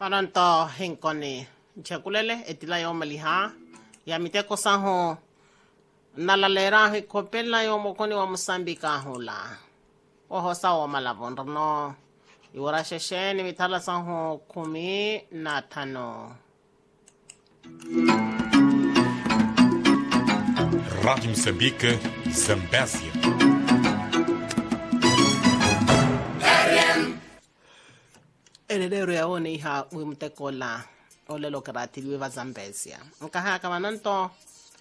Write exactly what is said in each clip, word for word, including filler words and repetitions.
Pananto henkoni chakulele etila yo maliha ya miteko saho nalalera he kopela yo mokoni wa Mosambika hula oho sawo malavondono iwara shesheni mitala saho kumi na tano. Rádio Moçambique, Zambésia. Elelero ya one iha wimteko la olelo karatiliwe va Zambésia. Nkaha kama nanto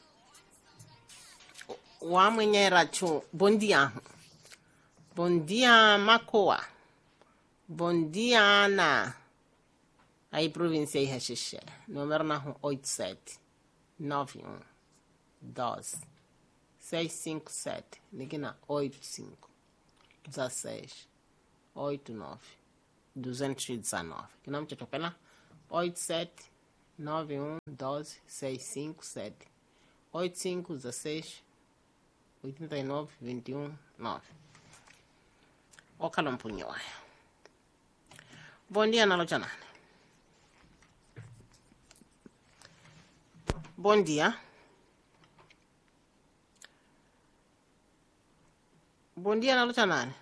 wa mwenye rachu bondia. Bondia makoa. Bondia na aí província iha shishe. Número na hu oito sete nove um doze seis cinco sete. Nigina oito cinco dezesseis oito nove duzentos e dezenove. Que nome te pela? oito sete nove um doze seis cinco sete oito cinco dezesseis oitenta e nove vinte e um nove. O calompunho. Bom dia, Nalo Janane. Bom dia. Bom dia, Nalo Janane.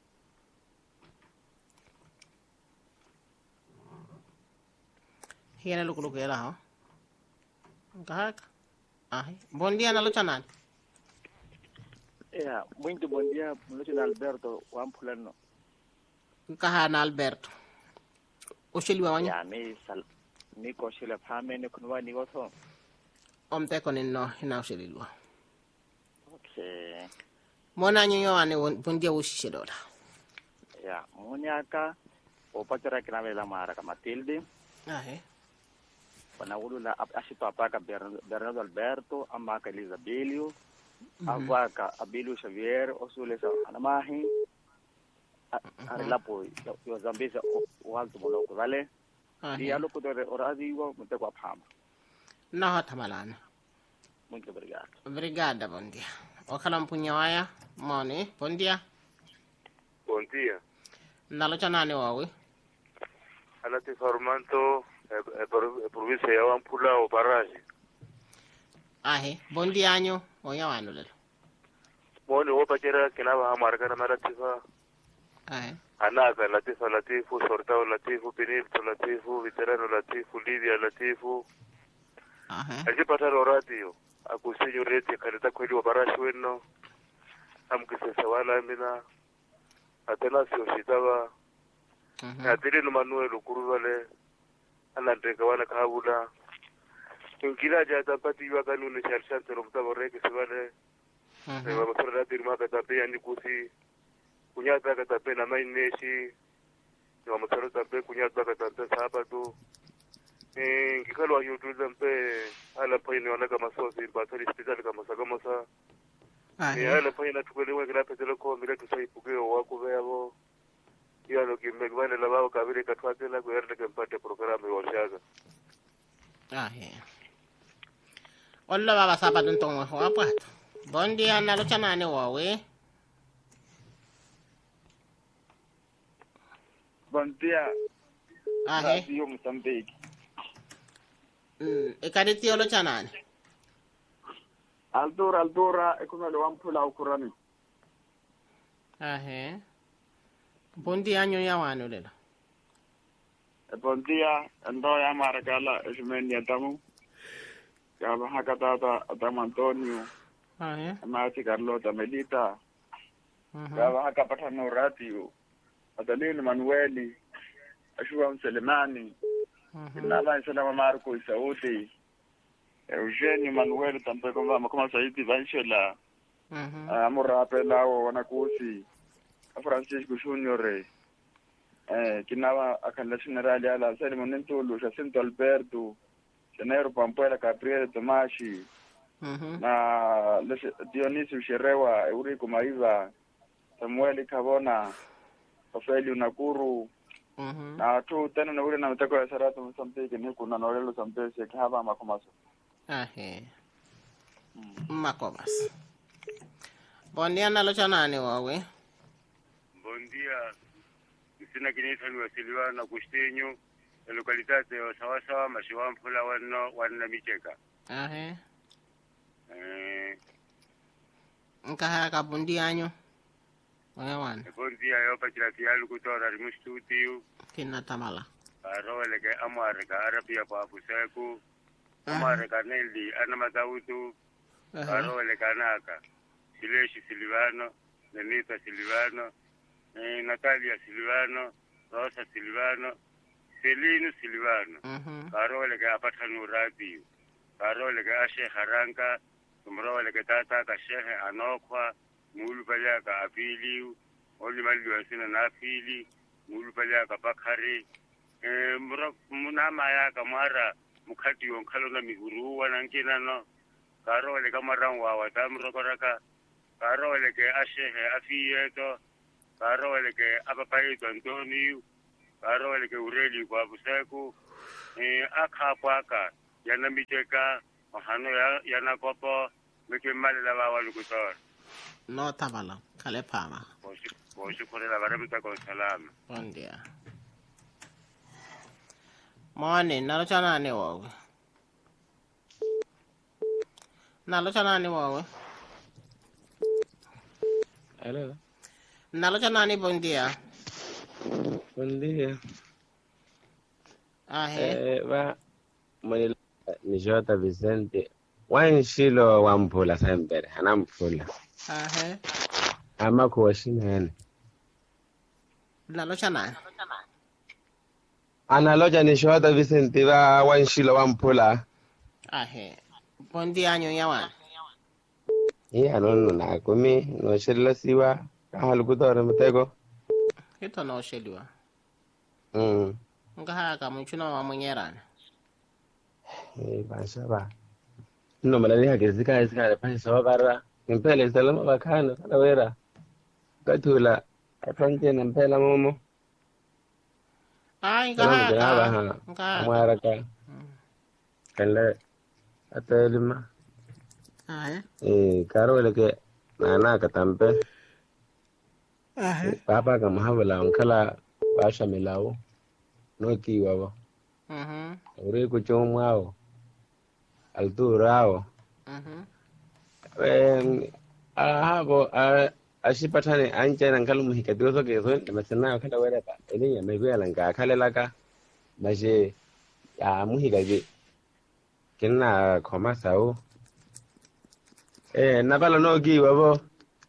Hiera luku luku era ho. Nkahaka. Ahi. Bom dia, Nalo Janane. Yeah, muito bom dia, Luciano Alberto Wampulano. Nkahana Alberto. Osheliwa wanya. Yeah, ni sal ni ko shile phame ni kunwa ni goto. Omte konino hina osheliwa. Okay. Mona nyinyo ane bom dia ushishidola. Yeah, monyaka opatera kinavela mara kama Matilde. Ahi. Panawulula ashito apaka Bernardo Alberto amaka Elizabelio. Avaka Abelio Xavier osulesa anamahi. Arilapo yo Zambesa o alto moloko vale. E alo kutore oradiwa muteko aphama. Naho tamalana. Muito obrigado. Obrigada, bom dia. Okhala mpunya waya, mone, bom dia. Bom dia. Nalo chanane wawe. Alati formanto e provincia ya Wampula o Paraji. Ahe, bom dia anyo, oya wano lelo. Moni wo pachera kinaba hamarka na latifa. Ahe. Anaka latifa latifu sortao latifu pinilto latifu veterano latifu Lidia latifu. Ahe. Aje pataro radio akusinyo rete kaleta kweli wa Paraji weno. Amkisesa wala mina. Atena sio shitaba. Mhm. Atile no Manuel Kuruvale. Anandeka wana kabula. Kila jata pati wa kanuni sharshan terumta boreke sivale. Mhm. Ewa masora dirma kata pe yani kusi. Kunyata kata pe na maineshi. Ewa masora tape kunyata kata pe sabatu. Eh kikalo ayutu zampe ala pa ni wana kama sosi batari hospital kama kama sa. Eh Ahe. ala pa ina tukwelewa kila petelo ko mira tusaipuke wako veo. Yalo kimegwane la bao kabile katwate la kuerde kempate programa yoshaga. Ahe. Olla baba sapatu ntongo ho apato. Bom dia, nalo chanane wawe. Bom dia, Ahe. Radio Moçambique. Mm, ekariti olo chanane. Altura, altura, e come lo Wampula ukurani. Ahe. Bom dia anyo ya wano lelo. Bom dia, ando ya maragala esmeni atamu. Kaba hakatata atamu Antonio. Ahe. Amati Carlota Melita. Mhm. Kaba hakapata no radio. Adalini Manueli. Ashua Selemani. Mhm. Nala Salama Marco Isaudi. Eugenio Manuel tampoco vamos como Saidi Vanchela. Mhm. Amora Pelao wanakusi. Francisco Junior. Eh, kinaba akanda general ala sali monento lo Jacinto Alberto. Janeiro Pampuela Gabriel Tomashi. Mhm. Na Dionisio Sherewa, Eurico Maiva, Samuel Kabona, Ofelio Nakuru. Mhm. Na tu tena na ule na mteko ya Saratu Msambiki ni kuna na ule Msambiki kihaba makomaso. Ahe. Makobas. Bom dia, nalo chanane wawe. Bom dia. Sina kinisa ni Silvana Agostinho. localitate o sawa sawa mashiwa mpula wano wana micheka. Ahe. Eh, Nkaha ka bundi anyo. Wawan. bondi ayo pa kila tialu kutora rimustutiu. Kina tamala. Aro leke amare ka arabia pa puseku. Amare ka neldi anamatautu. Aro leke anaka. Sileshi Silvano, Nenita Silvano, eh, Natalia Silvano, Rosa Silvano, Celino Silvano. Mhm. Karole ke apatanu radio. Karole ke ashe haranka, tumrole ke tata ka shehe anokwa, mulu pala ka apiliu, oli mali wasina na apili, mulu pala ka bakari. Eh mura munama ya kamara mukati wonkalo na mihuru wanankina no. Karole kamaran wa watamrokoraka. Karole ke ashehe afieto, karole ke apapaito Antonio, karole ke ureli kwa buseku, eh akapaka yana micheka, mahano ya yana kopo, meke mali la bawa lukutor. No tamala. Kale pama. Boshi boshi kore la baramita ko salama. Bondia. Morning. Nalo chana ni wawe. Nalo chana ni wawe. Hello. Nalo chana ni bondia. Buen día. Ahe. Eh, va. Mwenye ni Jota Vicente. Wanshilo wampula sembere. Anampula. Ahe. Ama kuwashina hene. Nalo chana. Analoja ni Jota Vicente va wanshilo wampula. Ahe. Bondia anyo yawan. Hii anono na kumi. No shilla siwa. Kahalu kutora mtego. Hito no sheliwa. Mm. Nkaha ka mchuna wa mwenyerana. Eh, basha ba. No malali hakizika izika le pasi sawa bara. Mpele salama bakano kana wera. Katula. Atante na mpela momo. Ay, Salamu nkaha janaba ka. ha. Nkaha ka. Amwaraka. Kale. Atelima. Ahe. Eh, karole ke nana katampe. Ahe. Papa kama habla onkala basha milawo. No kiwa. Mhm. Ure ko chomwao. Alturao. Mhm. Eh, ahabo ashipatane anje nankalo muhikadizo kezo masana kala wera ba. Ele ya megwe langa kale laka. Maje ya muhikaje. Kina koma sao. Eh, nabala no kiwa bo.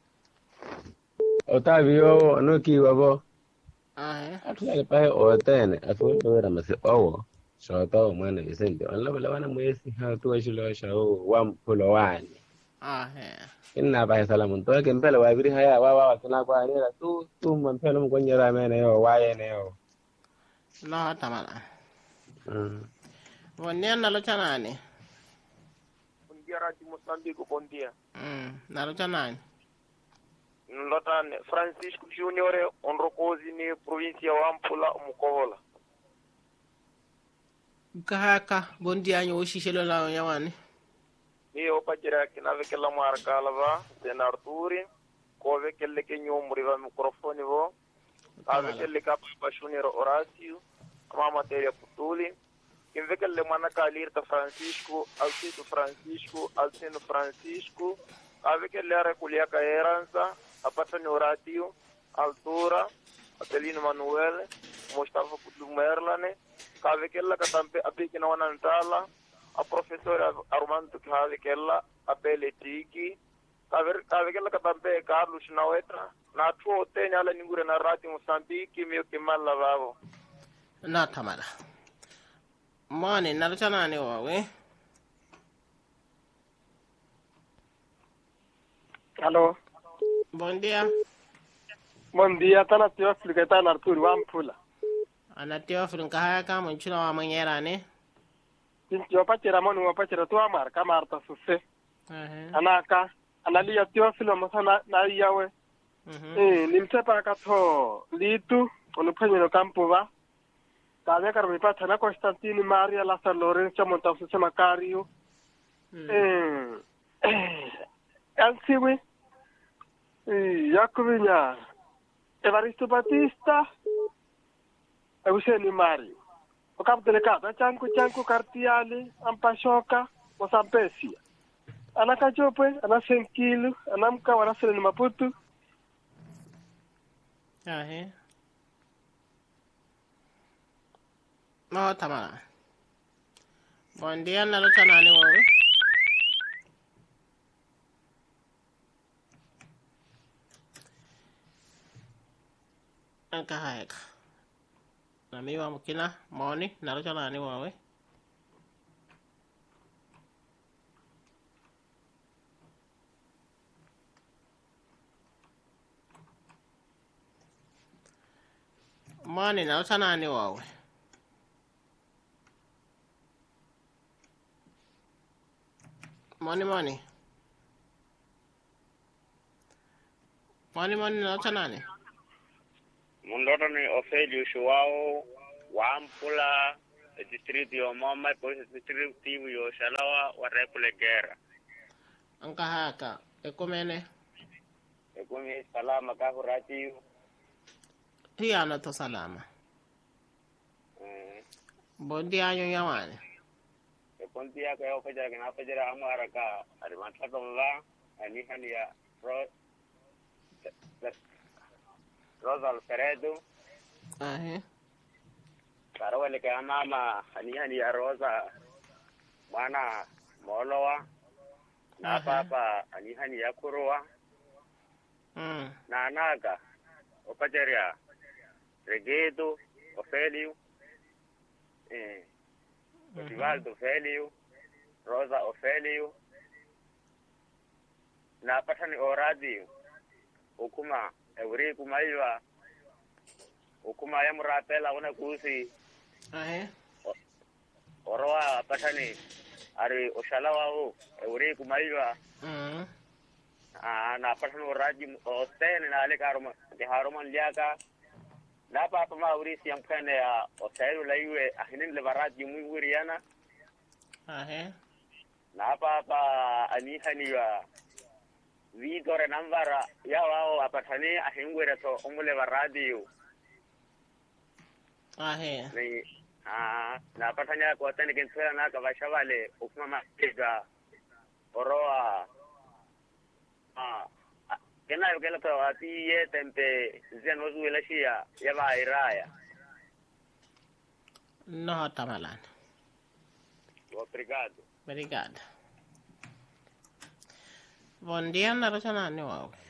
Otavio no kiwa bo. Ahe. Atulale pae otene afundo wera masi owo. Shoto mwana Vicente. Wala wala wana mwesi ha tuwa shilo shao wampulo wani. Ahe. Inna ba salamun to ke mpele wa biri haya wa wa tuna kwa nira tu tu mpele mu konyera mene yo wa ye ne yo. No tamala. Mm. Bondia nalo chana ni. Buen día, Radio Mozambique, buen día. Mm. Nalo chana ni. Lotan Francisco Junior, onrokozi ni provincia wa Ampula, Mukohola. Nkaha ka. Bondia anyo ushishelo la yawan. Ni opajira kinave kella marka lava, sen Arturi, kove kelle ke nyomri va mikrofoni vo, ave kelle ka Papa Junior Horacio, ama materia putuli, kinve kelle manaka alirta Francisco, Alcito Francisco, Alcino Francisco, ave kelle are kuliaka Eranza, apatani Horacio, Altura, Atelino Manuel, Mustafa Kudumerlane, kave kella katampe apikina wanantala, a professor Armando Kave kella a pele tiki kaver kave kella katampe Carlos Naweta na tuo teni ala ningure na Radio Mozambique mio kimala babo No tamala. Morning. Nalo chana ni wawe. Aló. Bondia. Buen día, tana Teófilo que está en Arturo, Wampula. Anatio frin nkaha ka mchuna wa mwenyerane. Yo pachira monu wa pachira tu amar kamarta suse. Ahe. Anaka analia Teófilo mosana na yawe. Mhm. Eh, nimsepa kato litu onupenyo no campo va. Kanya karmi pata na Constantino Maria la San Lorenzo Montafu Macario. Eh. Ansiwe. Eh, Jacobinya. Evaristo Batista. Euseni Mario. o Cabo Delegado, chanku chanku kartiali, ampashoka, mosampesia. Anaka chope, ana senkilu, anamka wana sele Maputo. Ahe. No, tama. Buen día, nalo chanani wawe. Anka haeka. Nami wa mukina, moni, nalo chanani wawe. Moni, nalo chanani wawe. Moni, moni. Moni, moni, nalo chanani. Mundoto ni ofeli ushuwao wampula district yo mama police district timu yo shalawa wa repule gera Anka haka ekomene ekumi salama ka hurati hiya na to salama eh bondi anyo yawane ekonti ya ka ofeja kana ofeja amara ka arimanta tolla ani hania ro Rosa Alfredo ahe karawale ka mama ani hani ya Rosa bwana molowa na papa ani hani ya kurowa mm na naga opajeria Regedo Ofelio eh Osvaldo Ofelio Rosa Ofelio na patani oradi ukuma Euri kumaiwa ukuma ya murapela una kusi ahe oroa patani ari oshalawa o Euri kumaiwa mm ah na patani oraji osten na ale karoma de haroman liaka na papa ma uri siam kana ya osairu laiwe ahinin le baraji mu wuriana ahe na papa ani haniwa Vigore nambara ya wao apatani ahingwere to omule wa radio ahe ni ah na apatanya ko tani kensela na ka bashavale ukuma kiga oroa ah kena yo kela to ati ye tempe zeno zuela shia ya ba iraya no tamalan obrigado obrigada. Buen día, nalo chanani wawe.